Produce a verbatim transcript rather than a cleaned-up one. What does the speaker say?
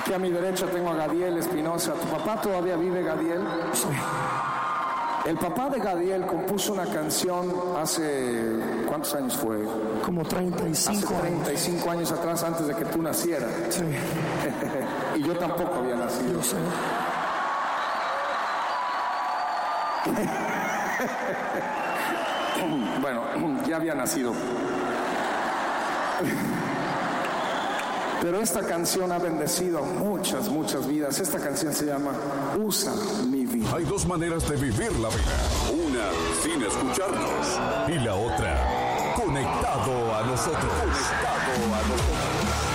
Aquí a mi derecha tengo a Gadiel Espinosa. ¿Tu papá todavía vive, Gadiel? Sí. El papá de Gadiel compuso una canción hace... ¿Cuántos años fue? Como treinta y cinco hace treinta y cinco años atrás, antes de que tú nacieras. Sí. Y yo tampoco había nacido. Yo sé. Bueno, ya había nacido. Pero esta canción ha bendecido a muchas, muchas vidas. Esta canción se llama Usa mi vida. Hay dos maneras de vivir la vida. Una sin escucharnos y la otra conectado a nosotros. Conectado a nosotros.